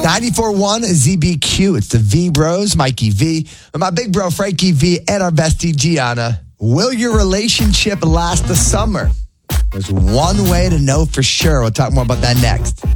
94.1 ZBQ. It's the V Bros, Mikey V, and my big bro, Frankie V, and our bestie, Gianna. Will your relationship last the summer? There's one way to know for sure. We'll talk more about that next.